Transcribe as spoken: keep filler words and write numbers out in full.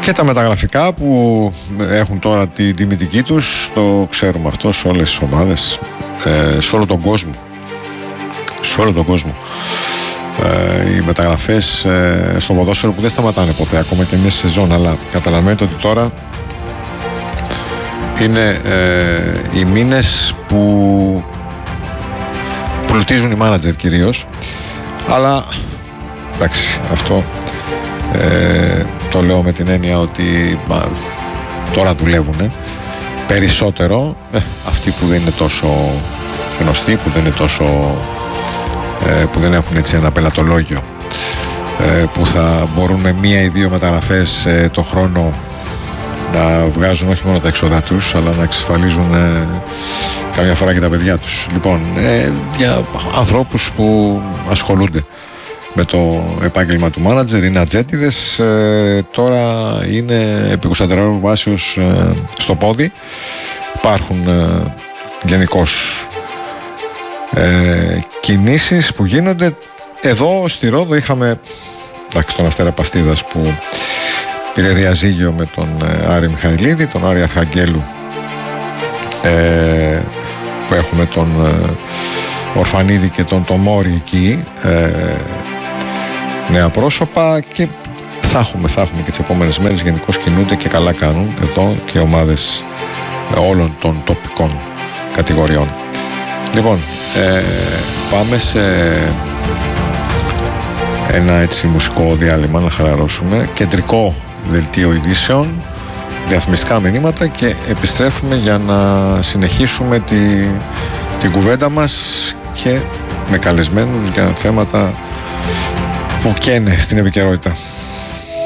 Και τα μεταγραφικά που έχουν τώρα τη τιμητική τους, το ξέρουμε αυτό σε όλες τις ομάδες, ε, σε όλο τον κόσμο. Σε όλο τον κόσμο. Ε, οι μεταγραφές ε, στο ποδόσφαιρο που δεν σταματάνε ποτέ, ακόμα και μια σεζόν, αλλά καταλαβαίνετε ότι τώρα είναι ε, οι μήνες που πλουτίζουν οι μάνατζερ κυρίως, αλλά εντάξει, αυτό ε, το λέω με την έννοια ότι μα, τώρα δουλεύουν περισσότερο ε, αυτοί που δεν είναι τόσο γνωστοί, που δεν είναι τόσο ε, που δεν έχουν έτσι ένα πελατολόγιο, ε, που θα μπορούν με μία ή δύο μεταγραφές ε, το χρόνο να βγάζουν όχι μόνο τα έξοδα τους, αλλά να εξασφαλίζουν ε, καμιά φορά και τα παιδιά τους. Λοιπόν, ε, για ανθρώπους που ασχολούνται με το επάγγελμα του μάνατζερ, είναι ατζέντιδες, ε, τώρα είναι επικουστατερό βάσεως ε, στο πόδι. Υπάρχουν ε, γενικώς ε, κινήσεις που γίνονται. Εδώ στη Ρόδο είχαμε, εντάξει, τον Αστέρα Παστίδας που πήρε διαζύγιο με τον ε, Άρη Μιχαηλίδη, τον Άρη Αρχαγγέλου, ε, που έχουμε τον ε, Ορφανίδη και τον Τομόρη εκεί, ε, νέα πρόσωπα, και θα έχουμε, θα έχουμε και τις επόμενες μέρες. Γενικώς κινούνται και καλά κάνουν εδώ και ομάδες όλων των τοπικών κατηγοριών. Λοιπόν, ε, πάμε σε ένα έτσι μουσικό διάλειμμα να χαλαρώσουμε, κεντρικό δελτίο ειδήσεων, διαφημιστικά μηνύματα, και επιστρέφουμε για να συνεχίσουμε τη, την κουβέντα μας και με καλεσμένους για θέματα που καίνε στην επικαιρότητα.